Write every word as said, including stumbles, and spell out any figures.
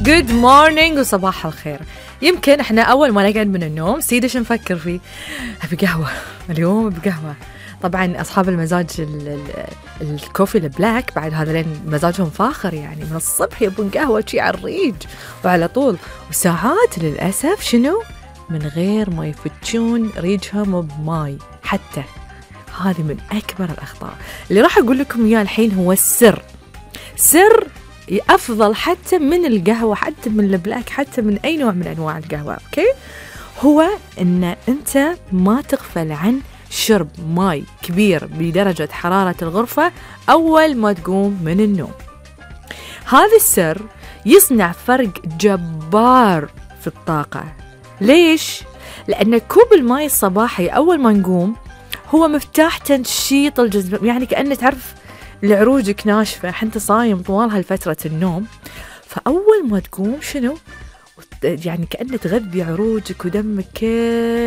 جود مورنينج وصباح الخير. يمكن احنا اول ما نقعد من النوم سيدي شو نفكر فيه؟ ابي قهوه اليوم، ابي قهوه. طبعا اصحاب المزاج ال ال الكوفي البلاك بعد هذا لين مزاجهم فاخر، يعني من الصبح يبون قهوه شي على الريج وعلى طول، وساعات للاسف شنو من غير ما يفتشون ريجهم بماي حتى. هذه من اكبر الاخطاء اللي راح اقول لكم اياه الحين. هو السر سر أفضل حتى من القهوة، حتى من البلاك، حتى من أي نوع من أنواع القهوة، أوكي؟ هو أن أنت ما تغفل عن شرب ماي كبير بدرجة حرارة الغرفة أول ما تقوم من النوم. هذا السر يصنع فرق جبار في الطاقة. ليش؟ لأن كوب الماي الصباحي أول ما نقوم هو مفتاح تنشيط الجسم، يعني كأنه تعرف لعروجك ناشفة، حنت صايم طوال هالفترة النوم، فأول ما تقوم شنو يعني كأنه تغذي عروجك ودمك كيف